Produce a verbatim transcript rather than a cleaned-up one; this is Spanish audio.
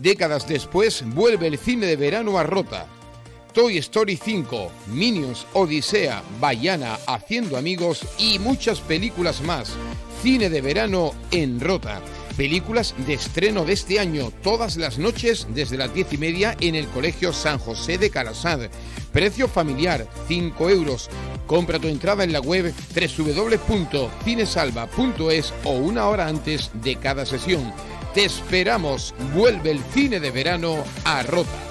Décadas después, vuelve el cine de verano a Rota. Toy Story cinco, Minions, Odisea, Baiana, Haciendo Amigos y muchas películas más. Cine de verano en Rota. Películas de estreno de este año, todas las noches desde las diez y media en el Colegio San José de Calasad. Precio familiar, cinco euros. Compra tu entrada en la web doble u doble u doble u punto cinesalva punto es o una hora antes de cada sesión. Te esperamos. Vuelve el cine de verano a Rota.